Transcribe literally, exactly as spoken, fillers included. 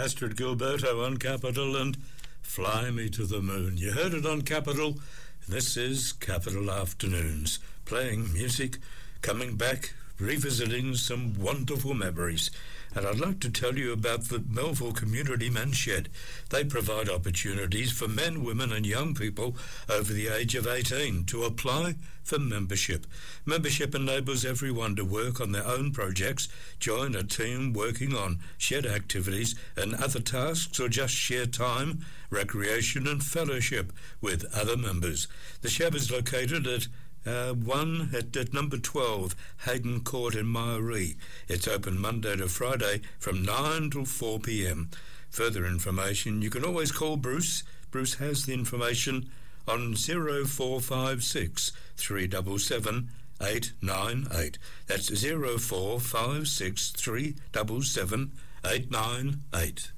Astrid Gilberto on Capital and Fly Me to the Moon. You heard it on Capital. This is Capital Afternoons, playing music, coming back, revisiting some wonderful memories. And I'd like to tell you about the Melville Community Men's Shed. They provide opportunities for men, women and young people over the age of eighteen to apply for membership. Membership enables everyone to work on their own projects, join a team working on shed activities and other tasks, or just share time, recreation and fellowship with other members. The shed is located at Uh, one at, at number twelve, Hayden Court in Myree. It's open Monday to Friday from nine till four p.m. Further information, you can always call Bruce. Bruce has the information on zero four five six, three seven seven, eight nine eight. That's zero four five six, three seven seven, eight nine eight.